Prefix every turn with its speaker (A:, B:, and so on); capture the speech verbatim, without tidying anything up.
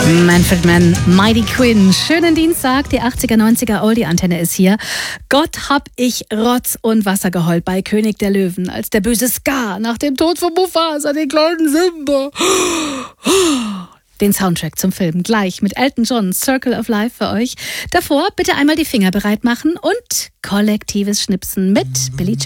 A: Manfred Mann, Mighty Quinn. Schönen Dienstag, die achtziger, neunziger Oldie-Antenne ist hier. Gott hab ich Rotz und Wasser geheult bei König der Löwen, als der böse Scar nach dem Tod von Mufasa den kleinen Simba. Den Soundtrack zum Film gleich mit Elton John, Circle of Life für euch. Davor bitte einmal die Finger bereit machen und kollektives Schnipsen mit Billy Joel.